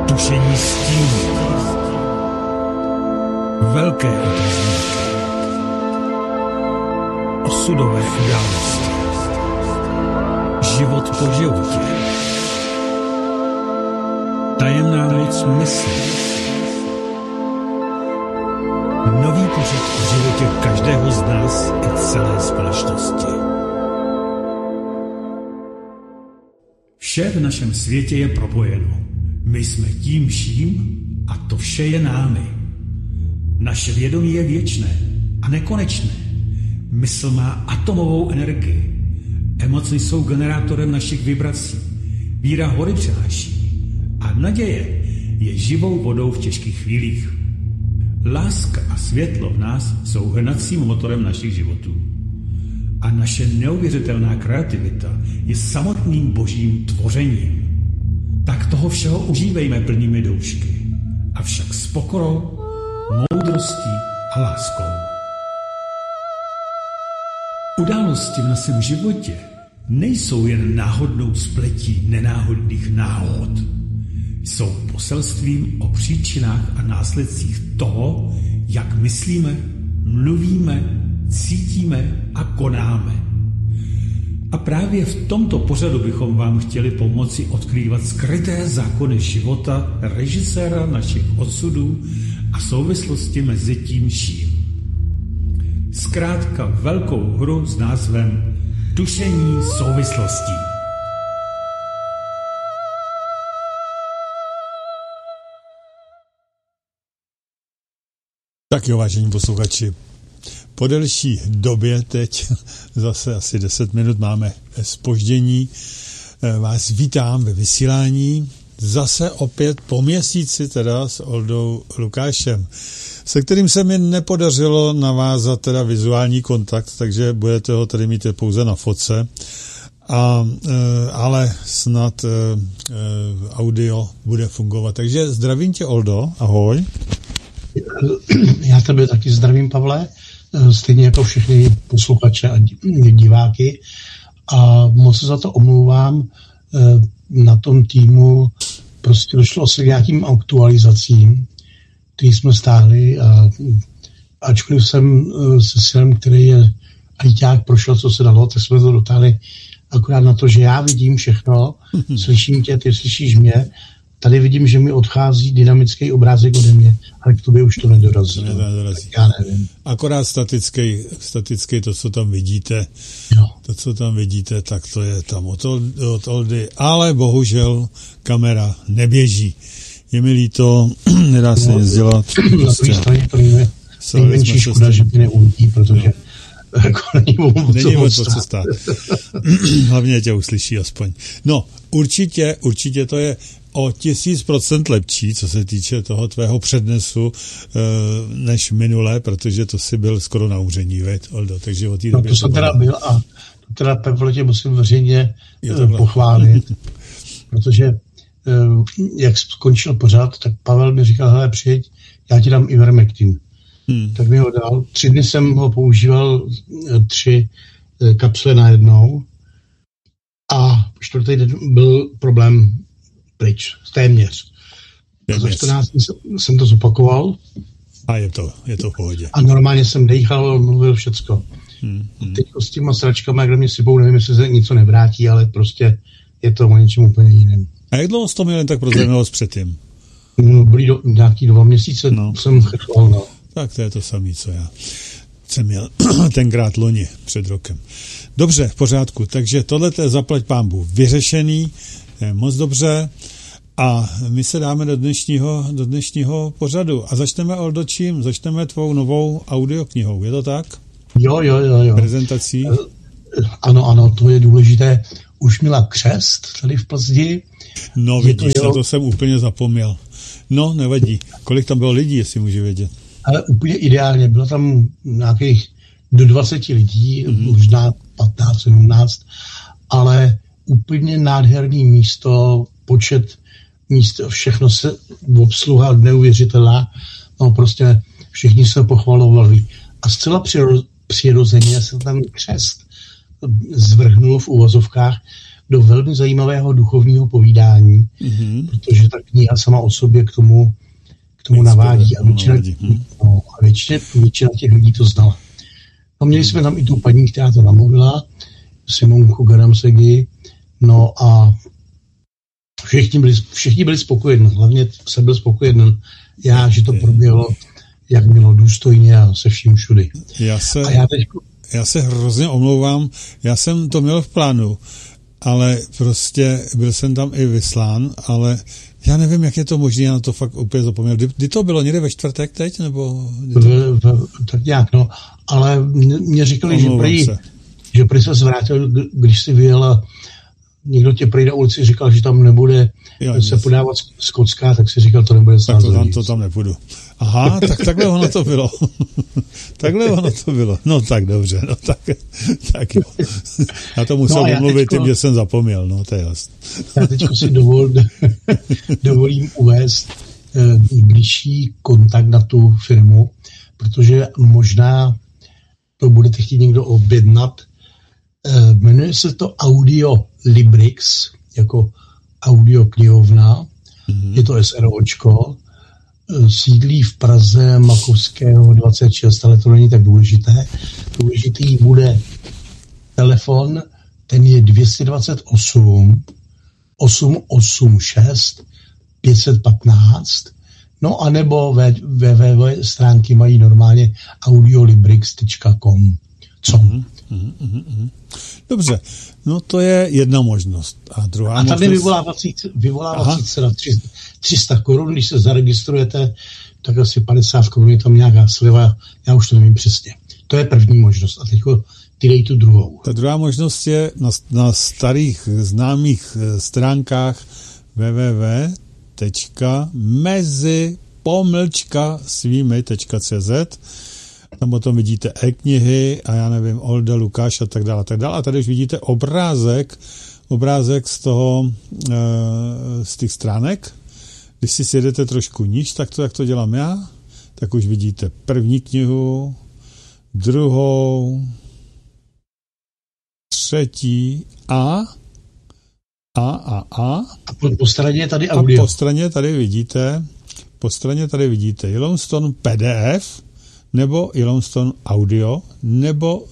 tušení stínu, velké otazníky, osudové události, život po životě, tajemná moc mysli, nový pořad v životě každého z nás i celé společnosti. Vše v našem světě je propojeno. My jsme tím vším a to vše je námi. Naše vědomí je věčné a nekonečné. Mysl má atomovou energii. Emoce jsou generátorem našich vibrací. Víra hory přenáší. A naděje je živou vodou v těžkých chvílích. Láska a světlo v nás jsou hnacím motorem našich životů. A naše neuvěřitelná kreativita je samotným božím tvořením. Tak toho všeho užívejme plnými doušky, avšak s pokorou, moudrostí a láskou. Události v našem životě nejsou jen náhodnou spletí nenáhodných náhod. Jsou poselstvím o příčinách a následcích toho, jak myslíme, mluvíme, cítíme a konáme. A právě v tomto pořadu bychom vám chtěli pomoci odkrývat skryté zákony života režiséra našich osudů a souvislosti mezi tím vším. Zkrátka velkou hru s názvem Tušení souvislostí. Tak jo, vážení posluchači, po delší době teď, zase asi 10 minut máme zpoždění, vás vítám ve vysílání, zase opět po měsíci teda s Oldou Lukášem, se kterým se mi nepodařilo navázat teda vizuální kontakt, takže budete ho tady mít pouze na fotce, ale snad audio bude fungovat. Takže zdravím tě, Oldo, ahoj. Já tebe taky zdravím, Pavle, stejně jako všechny posluchače a diváky, a moc se za to omlouvám. Na tom týmu prostě došlo se k nějakým aktualizacím, který jsme stáhli, a ačkoliv jsem se silem, který je ajťák, prošel, co se dalo, tak jsme to dotáhli akorát na to, že já vidím všechno, slyším tě, ty slyšíš mě. Tady vidím, že mi odchází dynamický obrázek ode mě, ale k tobě už to nedorazí. Já nevím. Akorát statický to, co tam vidíte. Jo. To, co tam vidíte, tak to je tam od Oldy. Ale bohužel kamera neběží. Je mi líto, nedá se nic dělat. Na druhé straně to nejmenší škoda, že mě neuvidí, protože jako není o co stát. Hlavně tě uslyší aspoň. No, určitě to je o 1000% lepší, co se týče toho tvého přednesu, než minule, protože to si byl skoro na umření, veď, Oldo, takže o té době... To jsem teda byl a to teda, Pavle, tě musím veřejně pochválit, protože jak skončil pořád, tak Pavel mi říkal, hele, přijď, já ti dám Ivermectin. Tak mi ho dal. 3 dny jsem ho používal, 3 kapsle najednou, a 4. den byl problém pryč, téměř. Za 14 dní jsem to zopakoval. A je to v pohodě. A normálně jsem dejchal, mluvil všecko. Teď s těma sračkama, jak do mě sypou, nevím, jestli se něco nevrátí, ale prostě je to o něčem úplně jiném. A jak dlouho jsi to měl tak prozřemelost předtím? No, byly nějaký 2 měsíce, jsem chrchval, no. Tak to je to samé, co já jsem měl tenkrát loni před rokem. Dobře, v pořádku. Takže tohle je zaplať pánbůh vyřešený, je moc dobře, a my se dáme do dnešního pořadu. A začneme, Oldo, čím? Začneme tvou novou audioknihou, je to tak? Jo. Prezentací? Ano, to je důležité. Už měla křest tady v Plzni. No vidíš, to jsem úplně zapomněl. No, nevadí. Kolik tam bylo lidí, jestli můžu vědět? Ale úplně ideálně. Bylo tam nějakých do 20 lidí, možná 15, 17, ale úplně nádherný místo, počet míst, všechno se obsluha neuvěřitelná, no prostě všichni se pochvalovali. A zcela přirozeně se tam křest zvrhnul v uvozovkách do velmi zajímavého duchovního povídání, protože tak kniha sama o sobě k tomu navádí a většina těch lidí to znala. No, měli jsme tam i tu paní, která to namluvila, Simonku Garamsegi, no a všichni byli spokojení, hlavně jsem byl spokojený já, že to proběhlo, jak mělo důstojně a se vším všudy. Já se hrozně omlouvám, já jsem to měl v plánu, ale prostě byl jsem tam i vyslán, ale já nevím, jak je to možné, já na to fakt úplně zapomněl. Kdy to bylo? Někde ve čtvrtek teď? Nebo tak nějak, no. Ale mě říkali, že prý se zvrátil, když si vyjela, někdo tě prý na ulici říkal, že tam nebude se podávat z Kocka, tak si říkal, to nebude snad. Tak to tam nepůjdu. Aha, tak takhle ono to bylo. No tak dobře, no tak jo. Já to musel omluvit tím, že jsem zapomněl, no to je jasný. Já teďko si dovolím uvést blížší kontakt na tu firmu, protože možná to budete chtít někdo objednat. Jmenuje se to Audio Librix, jako audioknihovna, je to SROčko, sídlí v Praze Makovského 26, ale to není tak důležité. Důležitý bude telefon, ten je 228 886 515, no anebo www stránky mají normálně audiolibrix.com. Co? Dobře, no to je jedna možnost. A druhá možnost... tady vyvolávací cena 300 korun, když se zaregistrujete, tak asi 50 korun je tam nějaká sleva, já už to nevím přesně. To je první možnost. A teď ty dej tu druhou. Ta druhá možnost je na starých známých stránkách www.mezi-svými.cz. Tam potom vidíte e-knihy a já nevím, Olda, Lukáš a tak dále. A tady už vidíte obrázek z těch stránek. Když si sjedete trošku níž, tak to, jak to dělám já, tak už vidíte první knihu, druhou, třetí a po straně tady audio. A po straně tady vidíte Yellowstone PDF, nebo Yellowstone Audio, nebo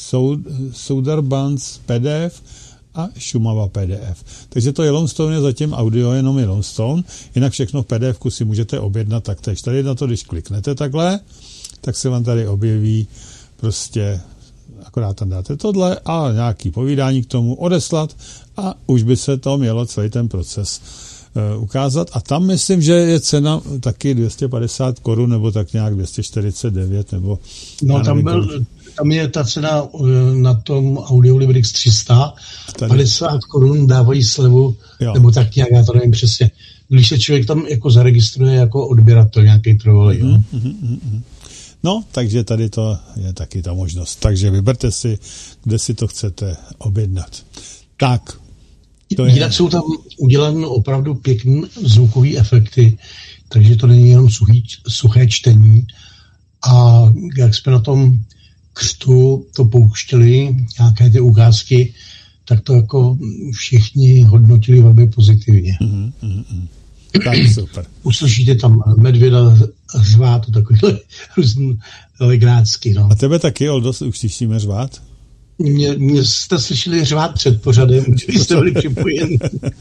Sundarbans PDF a Šumava PDF. Takže to Yellowstone je zatím audio, jenom Yellowstone, jinak všechno v PDF-ku si můžete objednat taktéž. Tady na to, když kliknete takhle, tak se vám tady objeví prostě, akorát tam dáte tohle a nějaký povídání k tomu odeslat a už by se to mělo celý ten proces ukázat. A tam myslím, že je cena taky 250 korun, nebo tak nějak 249, nebo... No tam je ta cena na tom Audiolibrix 300, 50 korun dávají slevu, nebo tak nějak, já to nevím přesně. Když se člověk tam jako zaregistruje jako odběratel nějaký trvalý. No, takže tady to je taky ta možnost. Takže vyberte si, kde si to chcete objednat. Tak. Jinak jsou tam udělané opravdu pěkné zvukové efekty, takže to není jenom suché čtení. A jak jsme na tom křtu to pouštěli, nějaké ty ukázky, tak to jako všichni hodnotili velmi pozitivně. Tak super. Uslyšíte tam medvěda řvát, takovýhle různý legrácky. No. A tebe taky, Oldo, už slyšíme řvát? Mě jste slyšeli řvát před pořadem, když jste byli připojeni.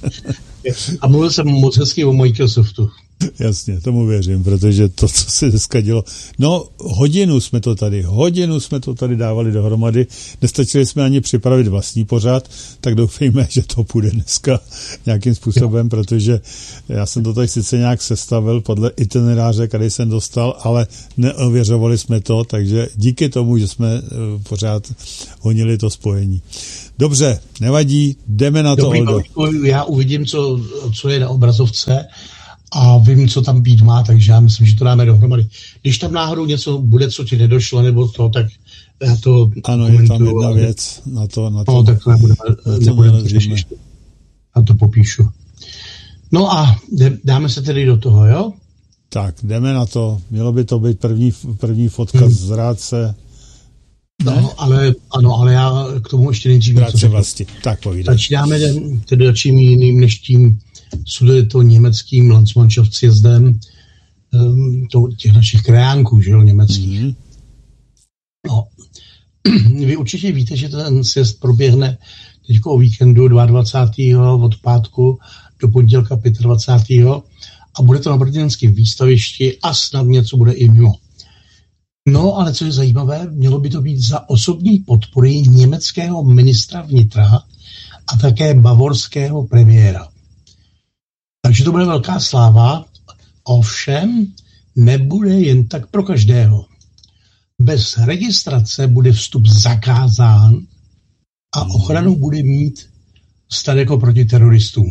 A mluvil jsem moc hezky o Microsoftu. Jasně, tomu věřím, protože to, co se dneska dělo... No, hodinu jsme to tady dávali dohromady, nestačili jsme ani připravit vlastní pořad, tak doufejme, že to půjde dneska nějakým způsobem, protože já jsem to tady sice nějak sestavil podle itineráře, který jsem dostal, ale neověřovali jsme to, takže díky tomu, že jsme pořád honili to spojení. Dobře, nevadí, jdeme na to, Oldo. Já uvidím, co je na obrazovce, a vím, co tam být má, takže já myslím, že to dáme dohromady. Když tam náhodou něco bude, co ti nedošlo, nebo to, tak já to ano, je tam jedna věc na to. No, tak to nebudeme to řešit. Já to popíšu. No a dáme se tedy do toho, jo? Tak, jdeme na to. Mělo by to být první fotka z Rádce. No, ale já k tomu ještě nejdřív něco řeknu. Vlastně. Tak povídej. Začínáme tedy čím jiným než tím sudetoněmeckým Landsmannschaft sjezdem těch našich krajánků, že jo, německých. Mm. No, vy určitě víte, že ten sjezd proběhne teď o víkendu 22. od pátku do pondělka 25. a bude to na brněnském výstavišti a snad něco bude i mimo. No, ale co je zajímavé, mělo by to být za osobní podpory německého ministra vnitra a také bavorského premiéra. Takže to bude velká sláva, ovšem nebude jen tak pro každého. Bez registrace bude vstup zakázán a ochranu bude mít stát jako proti teroristům.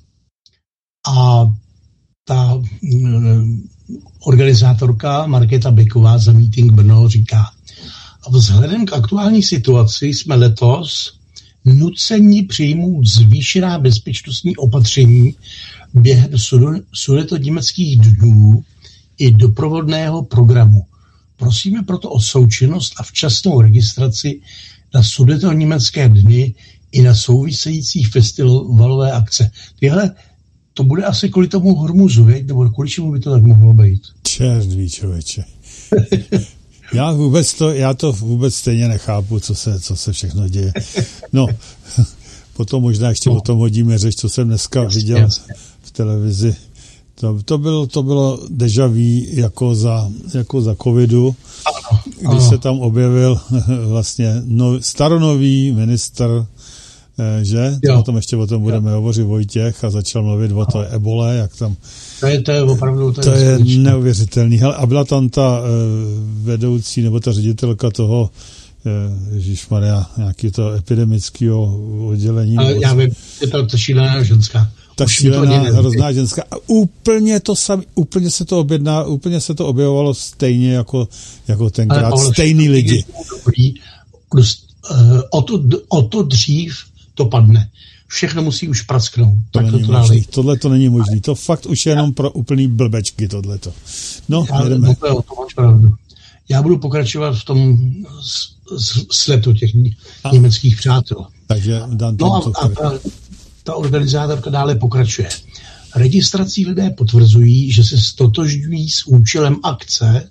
A ta organizátorka Markéta Beková za Meeting Brno říká: vzhledem k aktuální situaci jsme letos nuceni přijmout zvýšená bezpečnostní opatření během sudetoněmeckých dnů i doprovodného programu. Prosíme proto o součinnost a včasnou registraci na sudetoněmecké dny i na související festivalové akce. To bude asi kvůli tomu Hormuzu, věď? Nebo kvůli čemu by to tak mohlo být? Červí, člověče. Já to vůbec stejně nechápu, co se všechno děje. No, potom možná ještě o tom hodíme řeč, co jsem dneska viděl v televizi. To bylo déjà vu jako za covidu, když se tam objevil vlastně staronový ministr, že? O tom ještě budeme hovořit Vojtěch a začal mluvit o to ebole, jak tam... To je opravdu... To je neuvěřitelný. Hele, a byla tam ta vedoucí nebo ta ředitelka toho ježišmarja, nějaký to epidemického oddělení. Ale já vím, je to šílená ženská. Ta šílená, hrozná ženská. A úplně to samé, úplně se to objevovalo stejně jako tenkrát. Stejný lidi. O to dřív to padne. Všechno musí už prasknout. Tohle to není možný. To fakt už je jenom pro úplný blbečky, tohleto. No, jdeme. To máš pravdu. Já budu pokračovat v tom sletu těch německých přátel. Takže ta organizátorka dále pokračuje. Registrací lidé potvrzují, že se stotožňují s účelem akce,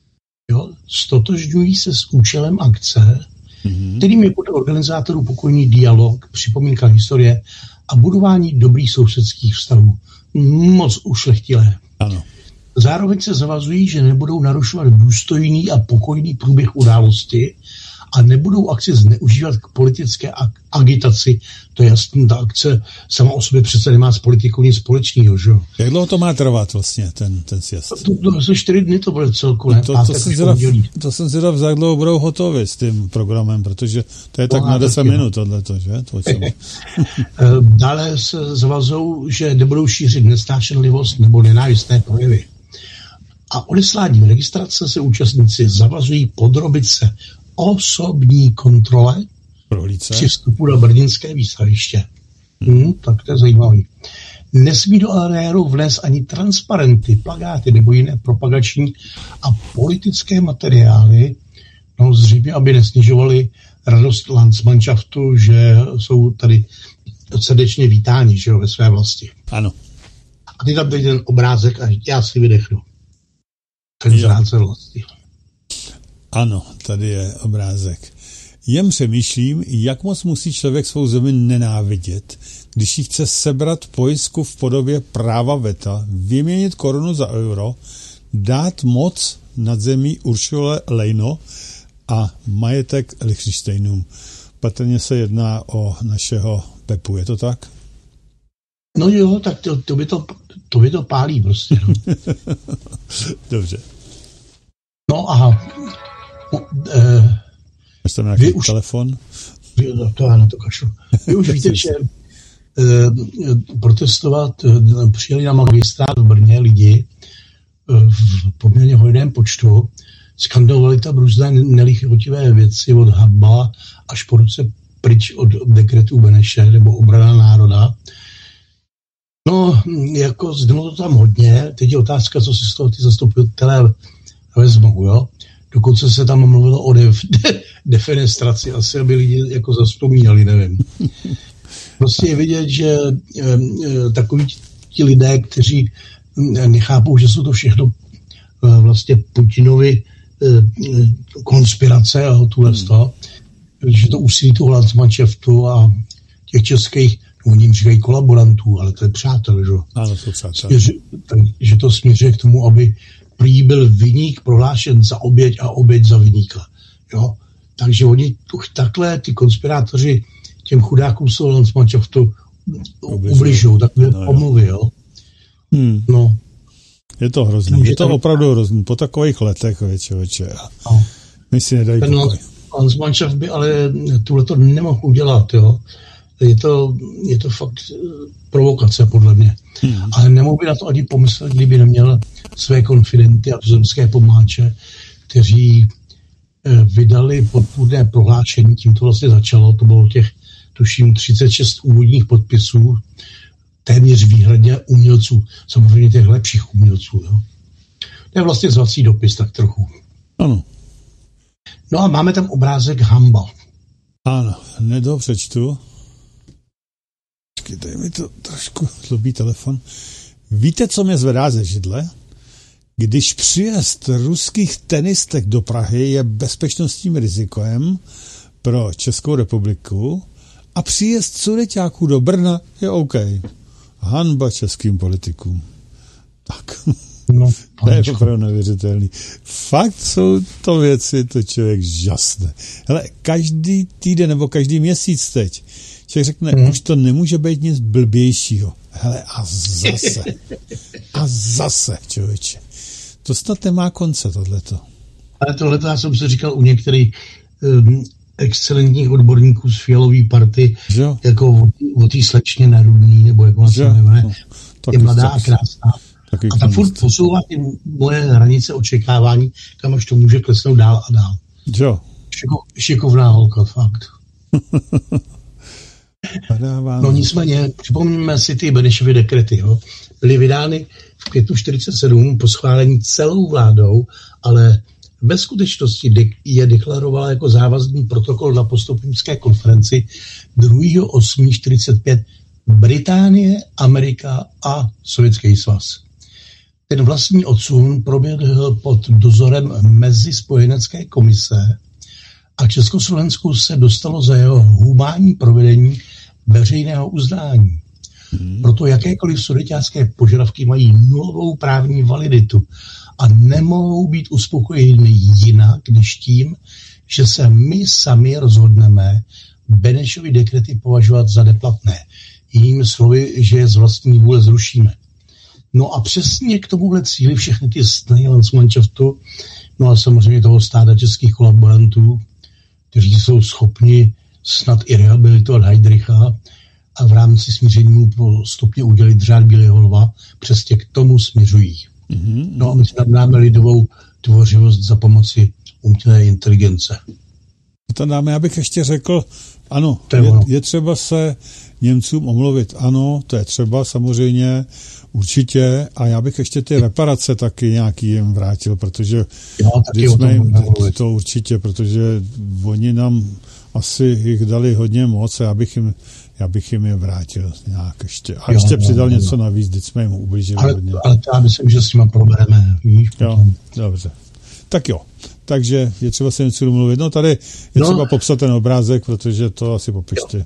kterým je podle organizátorů pokojný dialog, připomínka historie a budování dobrých sousedských vztahů. Moc ušlechtilé. Ano. Zároveň se zavazují, že nebudou narušovat důstojný a pokojný průběh události a nebudou akci zneužívat k politické agitaci. To je jasný, ta akce sama o sobě přece nemá s politikou nic společného, že jo? Jak dlouho to má trvat vlastně, ten sjezd? To 4 dny to bude celku, ne? To jsem zvědav, za dlouho budou hotovi s tím programem, protože to je tak na 10 minut tohleto, že? Dále se zavazou, že nebudou šířit nesnášenlivost nebo nenávistné projevy. A odesláním registrace se účastníci zavazují podrobit se osobní kontrole při vstupu do brněnské výstaviště. Tak to je zajímavý. Nesmí do areálu vnést ani transparenty, plakáty nebo jiné propagační a politické materiály, zřejmě, aby nesnižovali radost Landsmannschaftu, že jsou tady srdečně vítáni, že jo, ve své vlasti. Ano. A ty tam dej ten obrázek a já si vydechnu. Ten zrádce vlasti. Ano, tady je obrázek. Jen přemýšlím, jak moc musí člověk svou zemi nenávidět, když ji chce sebrat pojistku v podobě práva veta, vyměnit korunu za euro, dát moc nad zemí Uršule Lejno a majetek Lichtenštejnům. Patrně se jedná o našeho Pepu, je to tak? No jo, tak to by to pálí prostě. No. Dobře. No aha. Máš tam nějaký telefon? To já na to kašlu. Vy už víte, že protestovat přijeli na magistrát v Brně lidi v poměrně hojném počtu, skandovali tam různé nelichotivé věci od Habla až po ruce pryč od dekretů Beneše nebo obrana národa. No, jako znělo to tam hodně. Teď je otázka, co si z toho ty zastupitelé vezmou, jo. Dokonce se tam mluvilo o defenestraci, asi aby lidi jako zavzpomínali, nevím. Prostě je vidět, že takoví ti lidé, kteří nechápou, že jsou to všechno vlastně Putinovi konspirace a tuhle toho, že to úsilí toho Landsmannschaftu a těch českých, oni jim říkají kolaborantů, ale to je přátel, že? Ano, to přátel. Že to směřuje k tomu, aby prý byl viník prohlášen za oběť a oběť za viníka. Jo? Takže oni takhle, ty konspirátoři, těm chudákům z toho Landsmannschaftu ubližují, takové pomluvy, jo. No. Je to hrozný, je to opravdu hrozný, po takových letech, věče. No. My si nedají pokoj. Landsmannschaft by ale tuhleto nemohl udělat, jo. Je to fakt provokace, podle mě. Ale nemohl by na to ani pomyslet, kdyby neměl své konfidenty a tuzemské pomáče, kteří vydali podpůrné prohlášení, tím to vlastně začalo, to bylo těch, tuším, 36 úvodních podpisů, téměř výhradně umělců, samozřejmě těch lepších umělců. Jo. To je vlastně zvací dopis, tak trochu. Ano. No a máme tam obrázek Hamba. Ano, nedopřečtu. Počkejte, mi to trošku zlobí telefon. Víte, co mě zvedá ze židle? Když příjezd ruských tenistek do Prahy je bezpečnostním rizikem pro Českou republiku a příjezd sudeťáků do Brna je OK. Hanba českým politikům. Tak. No, to je opravdu neuvěřitelný. Fakt jsou to věci, to člověk žasne. Hele, každý týden nebo každý měsíc teď člověk řekne, už to nemůže být nic blbějšího. Hele, a zase, člověče. To snad nemá konce, tohleto. Ale tohleto já jsem si říkal u některých excelentních odborníků z Fialové party, jako o té slečně Nerudný, nebo jak ona se jmenuje, je mladá a krásná. A ta furt posouvá ty moje hranice očekávání, kam až to může klesnout dál a dál. Jo. Šikovná holka, fakt. No nicméně, připomínáme si ty Benešovy dekrety, jo. Byly vydány v květnu 1947 po schválení celou vládou, ale ve skutečnosti je deklarovala jako závazný protokol na postupimské konferenci 2.8.45 Británie, Amerika a Sovětský svaz. Ten vlastní odsun proběhl pod dozorem Mezispojenecké komise a Československu se dostalo za jeho humánní provedení veřejného uznání. Proto jakékoliv sudeťácké požadavky mají nulovou právní validitu a nemohou být uspokojeny jinak, než tím, že se my sami rozhodneme Benešovy dekrety považovat za neplatné. Jinými slovy, že je z vlastní vůle zrušíme. No a přesně k tomuhle cíli všechny ty snahy Landsmannschaftu, no a samozřejmě toho stáda českých kolaborantů, kteří jsou schopni snad i rehabilitovat Heydricha a v rámci smíření mu postupně udělit řád Bílého lva, přesně k tomu směřují. No a my si dáme lidovou tvořivost za pomoci umělé inteligence. To dáme, abych ještě řekl, ano, je třeba se Němcům omluvit. Ano, to je třeba samozřejmě, určitě. A já bych ještě ty reparace taky nějaký jim vrátil, protože to určitě, protože oni nám asi jich dali hodně moc a já bych jim je vrátil nějak ještě. A ještě přidal něco navíc, teď jsme jim ublížili hodně. Ale já myslím, že s nima probereme, víš? Jo, dobře. Tak jo. Takže je třeba se něco domluvit. No tady je třeba popsat ten obrázek, protože to asi popište.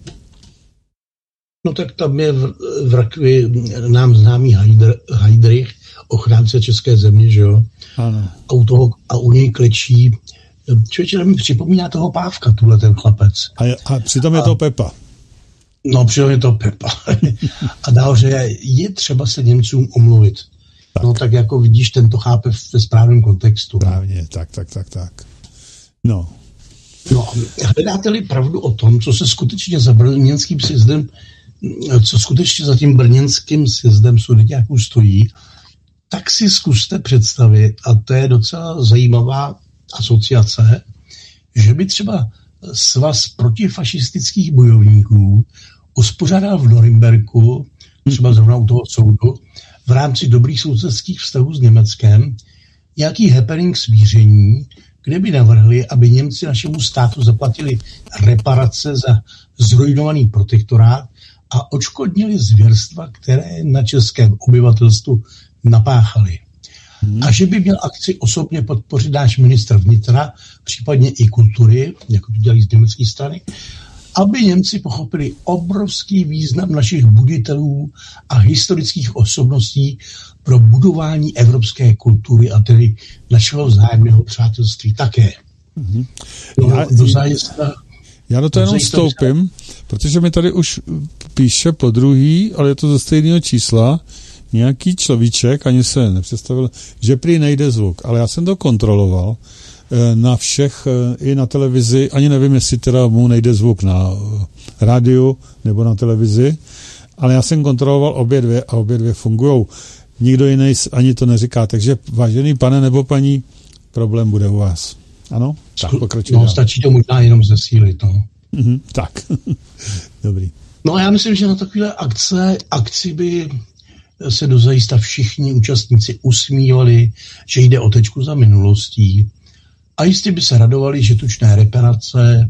No tak tam je v rakvi nám známý Heydrich, ochránce české země, že jo? Ano. A u něj klečí. Člověče, mi připomíná toho Pávka, tuhle ten chlapec. A přitom je to Pepa. No, přitom je to Pepa. A dál, že je třeba se Němcům omluvit. Tak. No tak jako vidíš, ten to chápe ve správném kontextu. Právně, tak. No, hledáte-li pravdu o tom, co se skutečně za brněnským sjezdem, co skutečně za tím brněnským sjezdem sudeťáků stojí, tak si zkuste představit, a to je docela zajímavá asociace, že by třeba svaz protifašistických bojovníků uspořádal v Norimberku, třeba zrovna u toho soudu, v rámci dobrých sousedských vztahů s Německem, nějaký happening smíření, kde by navrhli, aby Němci našemu státu zaplatili reparace za zruinovaný protektorát a odškodnili zvěrstva, které na českém obyvatelstvu napáchali. A že by měl akci osobně podpořit náš ministr vnitra, případně i kultury, jako to dělají z německé strany, aby Němci pochopili obrovský význam našich buditelů a historických osobností pro budování evropské kultury a tedy našeho vzájemného přátelství také. Já do toho jenom vstoupím, protože mi tady už píše po druhý, ale je to ze stejného čísla, nějaký človíček, ani se nepředstavil, že prý nejde zvuk, ale já jsem to kontroloval na všech, i na televizi, ani nevím, jestli teda mu nejde zvuk na rádiu nebo na televizi, ale já jsem kontroloval obě dvě a obě dvě fungujou. Nikdo jiný ani to neříká, takže vážený pane nebo paní, problém bude u vás. Ano? Tak pokračuj. No, stačí to možná jenom zesílit, no. Tak, dobrý. No já myslím, že na takové akci by se dozajista všichni účastníci usmívali, že jde o tečku za minulostí a jistě by se radovali, že tučné reparace,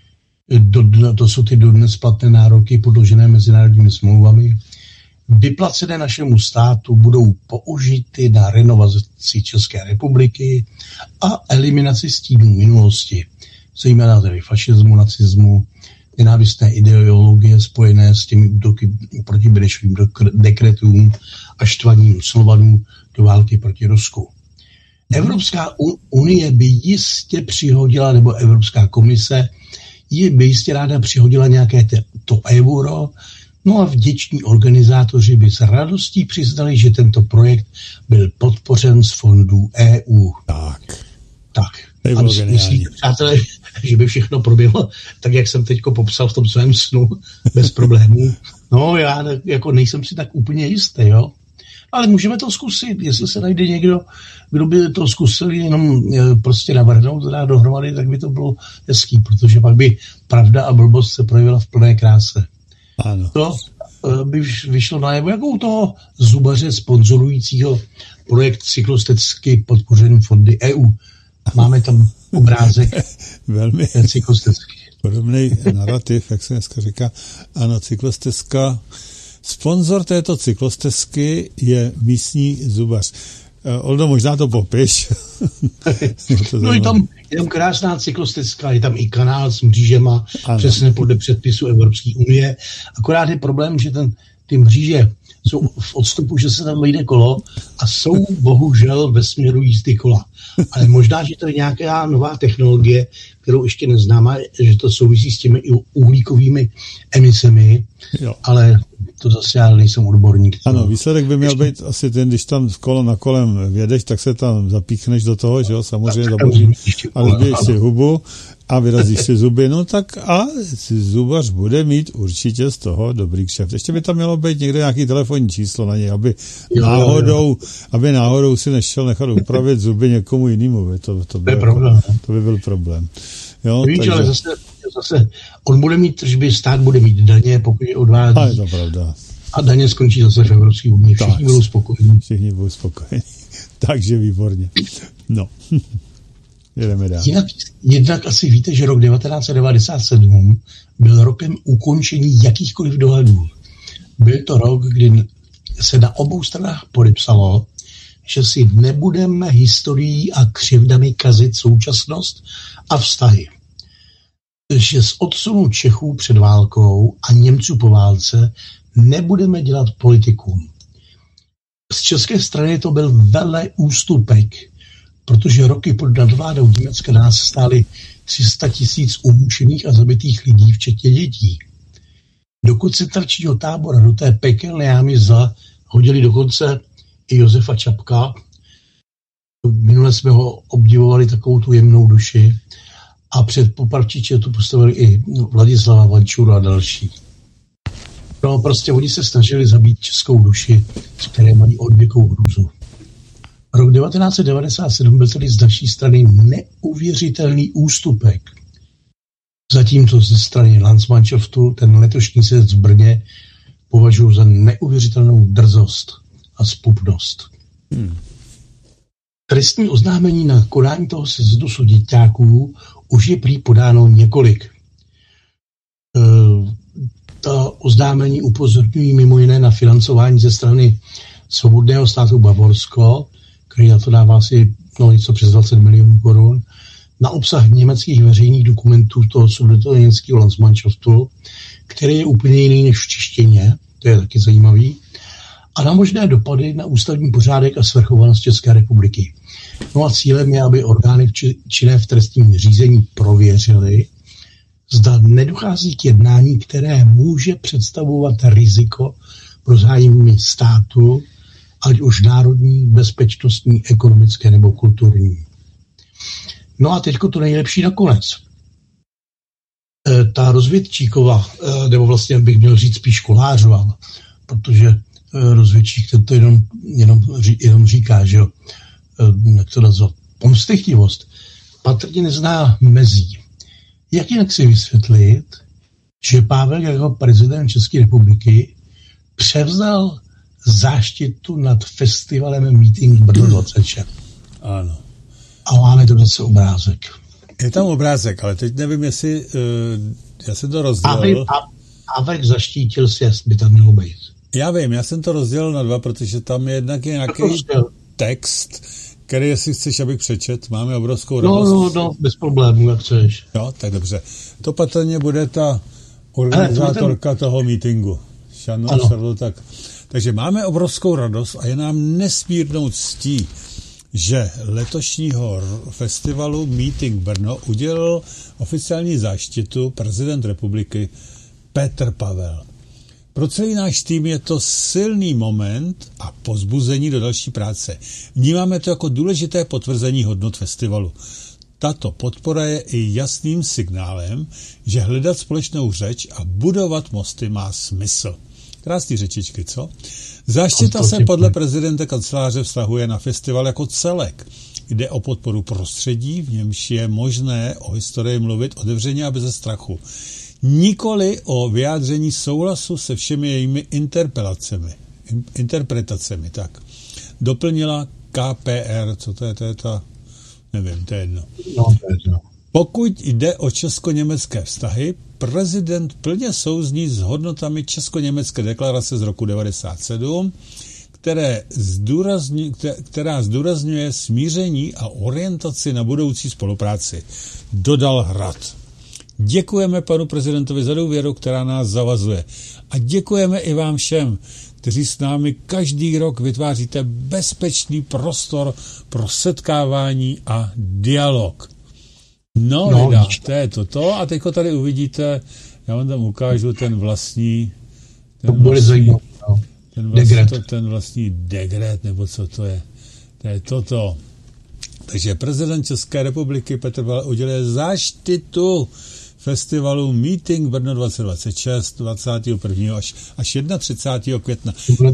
to jsou ty dodnes platné nároky podložené mezinárodními smlouvami, vyplacené našemu státu budou použity na renovaci České republiky a eliminaci stínů minulosti, zejména tedy fašismu, nacismu, nenávistné ideologie spojené s těmi útoky proti Benešovým dekretům a štvaním Slovanů do války proti Rusku. Evropská unie by jistě přihodila, nebo Evropská komise by jistě ráda přihodila nějaké to euro, no a vděční organizátoři by s radostí přiznali, že tento projekt byl podpořen z fondů EU. Tak. A myslíte, přátelé, že by všechno proběhlo tak, jak jsem teďko popsal v tom svém snu, bez problémů? No, já jako nejsem si tak úplně jistý, jo. Ale můžeme to zkusit, jestli se najde někdo, kdo by to zkusil jenom prostě navrhnout, dát dohromady, tak by to bylo hezký, protože pak by pravda a blbost se projevila v plné kráse. Ano. To by vyšlo najevo jako u toho zubaře sponzorujícího projekt cyklostecky podpořený fondy EU. Máme tam obrázek velmi cyklostezky. Podobný narrativ, jak se dneska říká. Ano, cyklostezka. Sponzor této cyklostezky je místní zubař. Oldo, možná to popiš. No je tam krásná cyklostezka, je tam i kanál s mřížema, přesně podle předpisu Evropské unie. Akorát je problém, že ty mříže jsou v odstupu, že se tam vejde kolo a jsou bohužel ve směru jízdy kola. Ale možná, že to je nějaká nová technologie, kterou ještě neznáme, že to souvisí s těmi uhlíkovými emisemi, jo. Ale to zase já nejsem odborník. Ano, výsledek by měl být asi ten, když tam kolo na kolem vědeš, tak se tam zapíchneš do toho, že jo, samozřejmě zaboří, ale zbiješ si hubu a vyrazíš si zuby, no tak a zubař bude mít určitě z toho dobrý kšeft. Ještě by tam mělo být někde nějaký telefonní číslo na něj, aby náhodou si nešel nechat upravit zuby někomu jinému. To by byl problém. Jo, víš, takže... ale zase on bude mít tržby, stát bude mít daně, pokud je odvádí. A je to pravda. A daně skončí zase v Evropské unii. Všichni budou spokojení. Všichni budou spokojení. Takže výborně. No. Jedeme dál. Jednak asi víte, že rok 1997 byl rokem ukončení jakýchkoliv dohadů. Byl to rok, kdy se na obou stranách podepsalo, že si nebudeme historií a křivdami kazit současnost a vztahy. Že z odsunu Čechů před válkou a Němců po válce nebudeme dělat politiku. Z české strany to byl velký ústupek, protože roky pod nadvládou Německa nás stály 300 000 umučených a zabitých lidí, včetně dětí. Do koncentračního tábora, do té pekelné jámy hodili dokonce i Josefa Čapka. Minule jsme ho obdivovali, takovou tu jemnou duši. A před Popravčiče tu postavili i Vladislava Vančuru a další. No prostě oni se snažili zabít českou duši, které mají odvěkou hrůzu. Rok 1997 byl tedy z naší strany neuvěřitelný ústupek. Zatímco ze strany Landsmannschaftu ten letošní sjezd v Brně považuji za neuvěřitelnou drzost a zpupnost. Trestní oznámení na konání toho sjezdu suděťáků už je prý podáno několik. Ta oznámení upozorňují mimo jiné na financování ze strany Svobodného státu Bavorsko, který na to dává asi něco přes 20 milionů korun, na obsah německých veřejných dokumentů toho sudetoněmeckého Landsmannschaftu, který je úplně jiný než v češtině, to je taky zajímavý, a na možné dopady na ústavní pořádek a svrchovanost České republiky. No a cílem je, aby orgány činné v trestním řízení prověřily, zda nedochází k jednání, které může představovat riziko pro zájmy státu, ať už národní, bezpečnostní, ekonomické nebo kulturní. No a teďko to nejlepší nakonec. Ta rozvědčíková, nebo vlastně bych měl říct spíš Kolářová, protože rozvědčík to jenom říká, že jo, jak to nazvat, pomstychtivost, patrně nezná mezí. Jak jinak si vysvětlit, že Pavel jako prezident České republiky převzal záštitu nad festivalem Meeting Brno 26. Ano. A máme to zase obrázek. Je tam obrázek, ale teď nevím, jestli já jsem to rozdělil. Pavek zaštítil sjezd, by tam mělo být. Já vím, já jsem to rozdělil na dva, protože tam je jednak nějaký text, který, jestli chceš, abych přečet, máme obrovskou radost. No, bez problémů, jak chceš. Jo, tak dobře. To patrně bude ta organizátorka toho meetingu. Tak. Takže máme obrovskou radost a je nám nesmírnou ctí, že letošního festivalu Meeting Brno udělil oficiální záštitu prezident republiky Petr Pavel. Pro celý náš tým je to silný moment a povzbuzení do další práce. Vnímáme to jako důležité potvrzení hodnot festivalu. Tato podpora je i jasným signálem, že hledat společnou řeč a budovat mosty má smysl. Krásný řečičky, co? Záštita se podle prezidenta kanceláře vztahuje na festival jako celek. Jde o podporu prostředí, v němž je možné o historii mluvit otevřeně a bez strachu. Nikoli o vyjádření souhlasu se všemi jejími interpretacemi. Tak. Doplnila KPR, co to je ta, nevím, to je jedno. Pokud jde o česko-německé vztahy, prezident plně souzní s hodnotami česko-německé deklarace z roku 1997, která zdůrazňuje smíření a orientaci na budoucí spolupráci. Dodal Hrad. Děkujeme panu prezidentovi za důvěru, která nás zavazuje. A děkujeme i vám všem, kteří s námi každý rok vytváříte bezpečný prostor pro setkávání a dialog. No, to je toto. A teďko tady uvidíte, já vám tam ukážu ten vlastní dekret, nebo co to je. To je toto. Takže prezident České republiky Petr Pavel uděluje záštitu festivalu Meeting Brno 2026 21. až 31. května.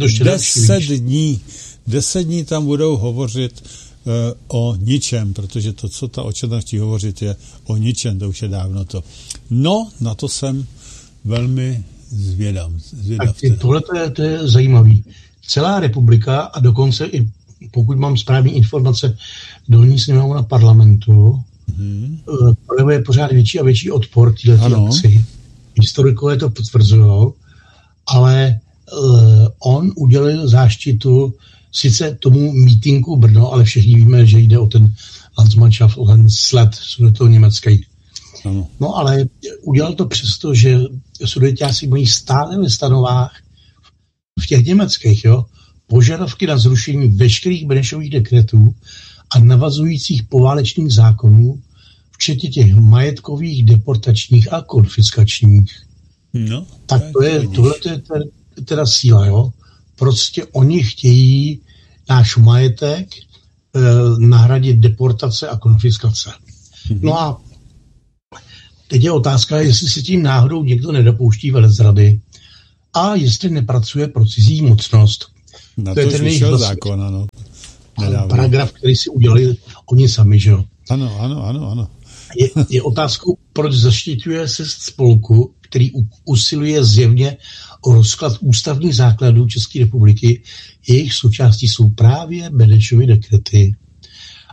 10 dní tam budou hovořit o ničem, protože to, co ta očetna chtějí hovořit, je o ničem, to už je dávno to. No, na to jsem velmi zvědav. Tohle to je zajímavý. Celá republika a dokonce i pokud mám správné informace, dolní sněmovna parlamentu projevuje pořád větší a větší odpor této akci. Historikové to potvrzují, ale on udělil záštitu sice tomu meetingu Brno, ale všichni víme, že jde o ten Landsmannschaft, o ten sled sudetoněmecký. No ale udělal to přesto, že sudeťáci mají stále ve stanovách v těch německých, požadavky na zrušení veškerých Benešových dekretů a navazujících poválečných zákonů, včetně těch majetkových, deportačních a konfiskačních. No, tak tohle je teda síla, Prostě oni chtějí náš majetek nahradit deportace a konfiskace. No a teď je otázka, jestli se tím náhodou někdo nedopouští velezrady a jestli nepracuje pro cizí mocnost. Na to je ten vyšel zákon, ano. Paragraf, který si udělali oni sami, že jo? Ano. Je otázkou, proč zaštiťuje se spolku, který usiluje zjevně o rozklad ústavních základů České republiky. Jejich součástí jsou právě Benešovy dekrety.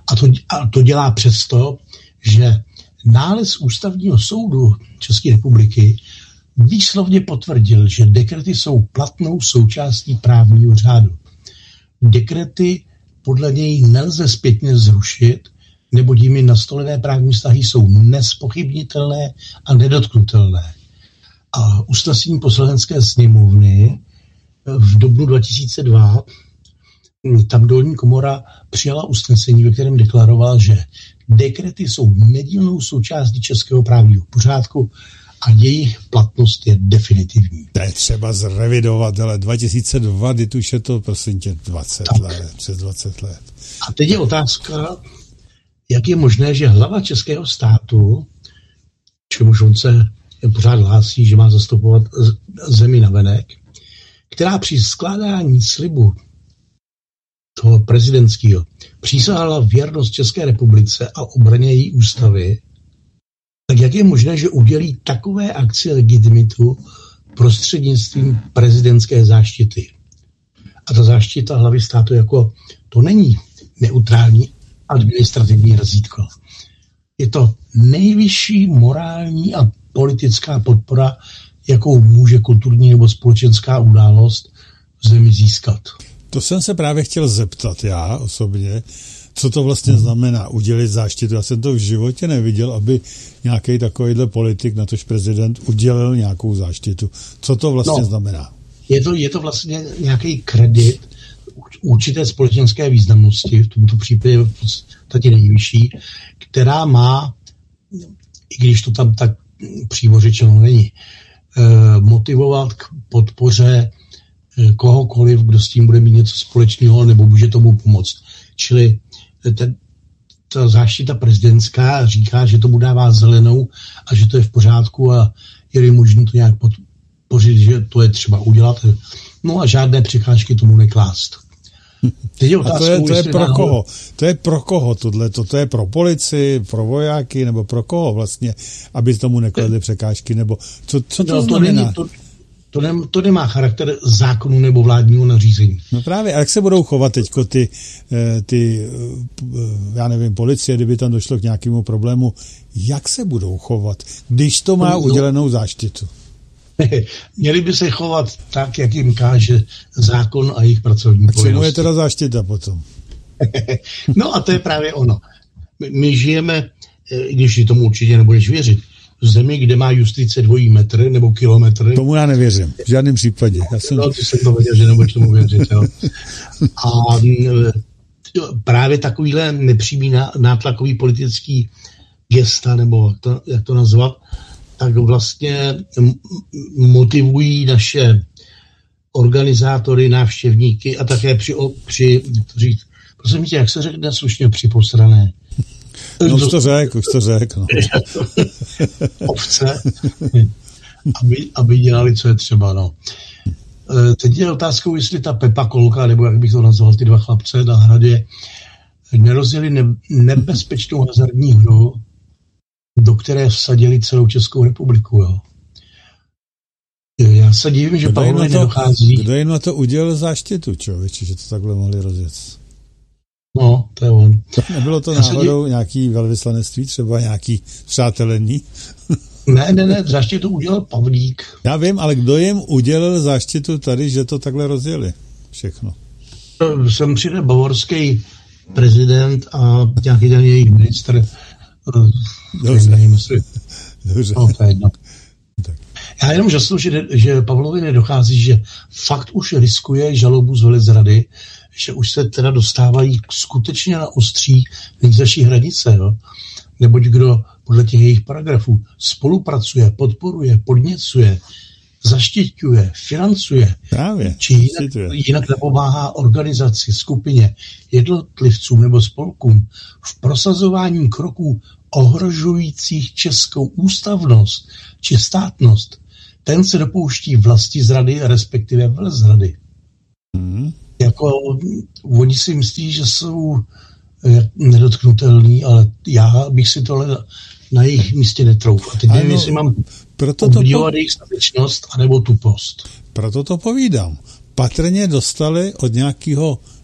A to dělá přesto, že nález Ústavního soudu České republiky výslovně potvrdil, že dekrety jsou platnou součástí právního řádu. Dekrety podle něj nelze zpětně zrušit, neboť jimi nastolené právní vztahy jsou nezpochybnitelné a nedotknutelné. A usnesení Poslanecké sněmovny v dubnu 2002 tam dolní komora přijala usnesení, ve kterém deklarovala, že dekrety jsou nedílnou součástí českého právního pořádku a jejich platnost je definitivní. To je třeba zrevidovat, ale 2002, kdy už je to, prosím tě, 20 let, přes 20 let. A teď je otázka, jak je možné, že hlava českého státu, čemuž on se pořád hlásí, že má zastupovat zemi navenek, která při skládání slibu toho prezidentského přísahala věrnost České republice a obraně její ústavy, tak jak je možné, že udělí takové akci legitimitu prostřednictvím prezidentské záštity? A ta záštita hlavy státu jako to není neutrální administrativní razítko. Je to nejvyšší morální a politická podpora, jakou může kulturní nebo společenská událost v zemi získat. To jsem se právě chtěl zeptat já osobně, co to vlastně znamená udělit záštitu. Já jsem to v životě neviděl, aby nějaký takovýhle politik, natož prezident, udělil nějakou záštitu. Co to vlastně znamená? Je to vlastně nějaký kredit určité společenské významnosti, v tomto případě v podstatě nejvyšší, která má, i když to tam tak přímo řečeno není, motivovat k podpoře kohokoliv, kdo s tím bude mít něco společného nebo může tomu pomoct. Čili ta záštita prezidentská říká, že tomu dává zelenou a že to je v pořádku a je možné to nějak podpořit, že to je třeba udělat. No a žádné překážky tomu neklást. A to je pro koho? To je pro koho tohleto? To je pro policii, pro vojáky, nebo pro koho vlastně, aby tomu nekladli překážky? Nebo co to znamená? To nemá charakter zákonu nebo vládního nařízení. No právě, a jak se budou chovat teďko ty já nevím, policie, kdyby tam došlo k nějakému problému, jak se budou chovat, když to má udělenou záštitu? Měli by se chovat tak, jak jim káže zákon a jejich pracovní povinnosti. A čemu je teda záštita potom? No a to je právě ono. My žijeme, i když tomu určitě nebudeš věřit, v zemi, kde má justice 2 metry nebo kilometry. Tomu já nevěřím, v žádném případě. No, ty jsem to věděl, že nebudeš tomu věřit. Jo. A právě takovýhle nepřímý nátlakový politický gesta, nebo jak to nazvat, tak vlastně motivují naše organizátory, návštěvníky a také při prosím tě, jak se řekne slušně, při posrané. No už to řek. No. Ovce, aby dělali, co je třeba. No. Teď je otázkou, jestli ta Pepa Kolka, nebo jak bych to nazval, ty 2 chlapce na hradě, nerozjeli nebezpečnou hazardní hru, do které vsadili celou Českou republiku. Jo. Já se divím, že Pavlovi nedochází. Kdo jim na to udělal záštitu, člověči, že to takhle mohli rozjet? No, to je on. Nebylo to náhodou nějaký velvyslanectví, třeba nějaký přátelení? Ne, záštitu udělal Pavlík. Já vím, ale kdo jim udělal záštitu tady, že to takhle rozjeli? Všechno. Sem přijde bavorský prezident a nějaký ten jejich ministr. Dobře. No, to je jedno. Já jenom žasnu, že Pavlovi nedochází, že fakt už riskuje žalobu z velezrady, že už se teda dostávají skutečně na ostří nejzaší hranice. Jo? Neboť kdo podle těch jejich paragrafů spolupracuje, podporuje, podněcuje, zaštiťuje, financuje, právě, či jinak napomáhá organizaci, skupině, jednotlivcům nebo spolkům v prosazování kroků ohrožujících českou ústavnost či státnost, ten se dopouští vlastizrady, respektive velezrady. Jako oni si myslí, že jsou nedotknutelní, ale já bych si tohle na jejich místě netrouf. A teď nevím, jestli mám obdivovat jejich statečnost anebo tupost. Proto to povídám. Patrně dostali od nějakého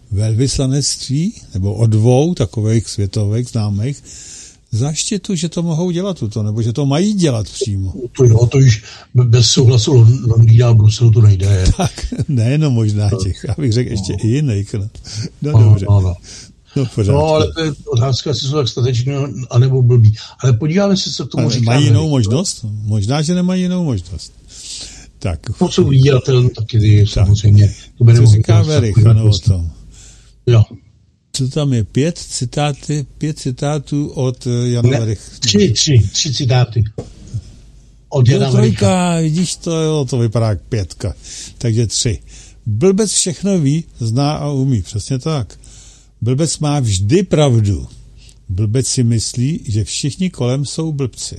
velvyslanectví, nebo od 2 takových světových známých, zaštitu, že to mohou dělat tuto, nebo že to mají dělat přímo. To již bez souhlasu Londýna a Bruselu to nejde. Tak, nejenom možná těch, já bych řekl ještě i jiných. No dobře. No, ale to je otázka, jestli jsou tak stateční, anebo blbí. Ale podíváme se, co k tomu říkáme. Mají jinou možnost? Možná, že nemají jinou možnost. Tak. No, co vydělatel, taky samozřejmě. Co říká Verich, ano, o tom. Jo. Co tam je? 5 citátů od Jana Verich. 3 citáty. Od Jana Vericha. Vidíš to, jo, to vypadá jak 5. Takže 3. Blbec všechno ví, zná a umí. Přesně tak. Blbec má vždy pravdu. Blbec si myslí, že všichni kolem jsou blbci.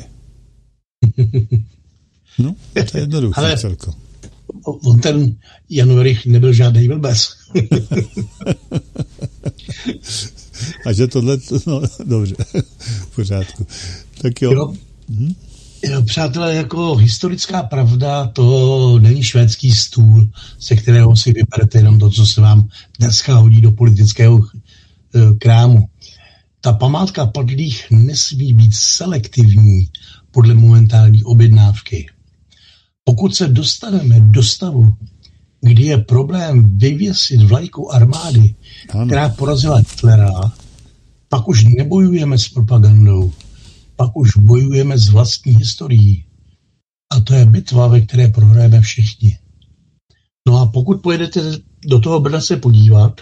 No, to je jednoduché celko. On ten Jan Verich nebyl žádný blbec. A že tohle, no dobře, v pořádku. Tak jo. Přátelé, jako historická pravda, to není švédský stůl, ze kterého si vyberete jenom to, co se vám dneska hodí do politického krámu. Ta památka padlých nesmí být selektivní podle momentální objednávky. Pokud se dostaneme do stavu, kdy je problém vyvěsit vlajku armády, která porazila Hitlera, pak už nebojujeme s propagandou, pak už bojujeme s vlastní historií. A to je bitva, ve které prohrajeme všichni. No a pokud pojedete do toho Brna se podívat,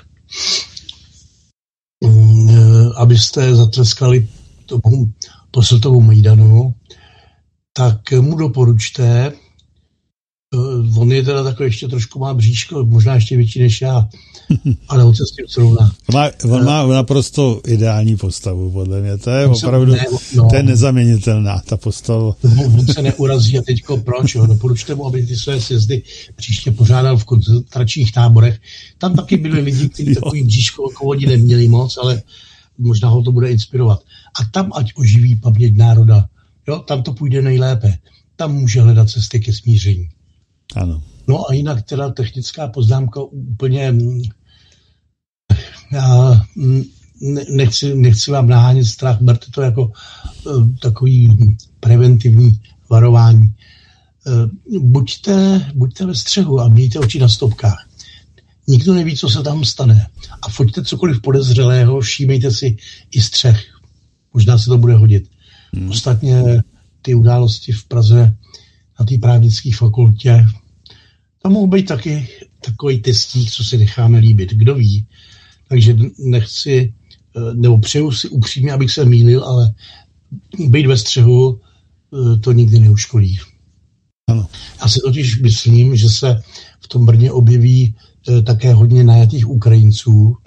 abyste zatleskali tomu posletovou Majdanu, tak mu doporučte, on je teda takový, ještě trošku má bříško, možná ještě větší než já, ale on se s tím srovná. On má naprosto ideální postavu, podle mě. To je opravdu, to je nezaměnitelná, ta postava. On se neurazí a teďko proč? Doporučte mu, aby ty své sjezdy příště pořádal v koncentračních táborech. Tam taky byli lidi, kteří takový bříško jako oni neměli moc, ale možná ho to bude inspirovat. A tam ať oživí paměť národa. Jo, tam to půjde nejlépe. Tam může hledat cesty ke smíření. Ano. No a jinak teda technická poznámka úplně, já nechci vám nahánět strach, berte to jako takový preventivní varování. Buďte ve střehu a mějte oči na stopkách. Nikdo neví, co se tam stane. A foťte cokoliv podezřelého, všímejte si i střech. Možná se to bude hodit. Ostatně ty události v Praze na té právnické fakultě, tam mohou být taky takový testík, co si necháme líbit. Kdo ví? Takže nechci, nebo přeju si upřímně, abych se mýlil, ale být ve střehu to nikdy neuškodí. Ano. Já si totiž myslím, že se v tom Brně objeví také hodně najatých Ukrajinců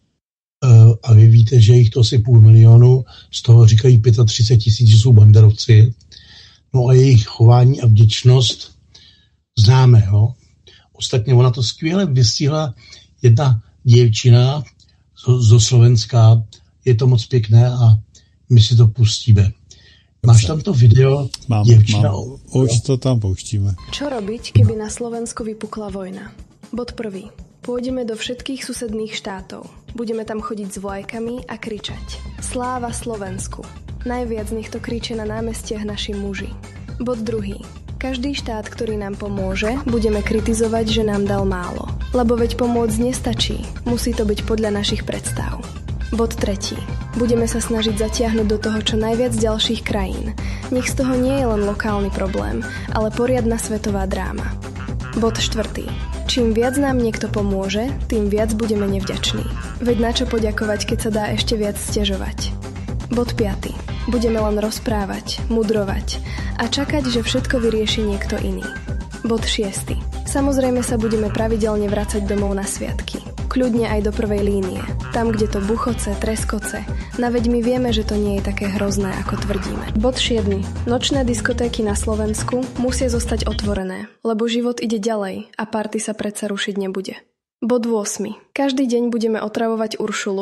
a vy víte, že jich to asi 500 000, z toho říkají 35 000, že jsou banderovci. No a jejich chování a vděčnost známe. Jo? Ostatně ona to skvěle vystihla jedna děvčina zo Slovenska. Je to moc pěkné a my si to pustíme. Máš tam to video? Mám. Už to tam pouštíme. Čo robiť, keby na Slovensku vypukla vojna? Bod 1. Pôjdeme do všetkých susedných štátov. Budeme tam chodiť s vlajkami a kričať. Sláva Slovensku. Najviac nech to kričia na námestiach naši muži. Bod 2. Každý štát, ktorý nám pomôže, budeme kritizovať, že nám dal málo. Lebo veď pomôcť nestačí. Musí to byť podľa našich predstav. Bod 3. Budeme sa snažiť zatiahnuť do toho čo najviac ďalších krajín. Nech z toho nie je len lokálny problém, ale poriadna svetová dráma. Bod 4. Čím viac nám niekto pomôže, tým viac budeme nevďační. Veď na čo poďakovať, keď sa dá ešte viac sťažovať. Bod 5. Budeme len rozprávať, mudrovať a čakať, že všetko vyrieši niekto iný. Bod 6. Samozrejme sa budeme pravidelne vracať domov na sviatky. Kľudne aj do prvej línie. Tam, kde to buchoce, treskoce. Na veď my vieme, že to nie je také hrozné, ako tvrdíme. Bod 7. Nočné diskotéky na Slovensku musia zostať otvorené, lebo život ide ďalej a party sa predsa rušiť nebude. Bod 8. Každý deň budeme otravovať Uršulu,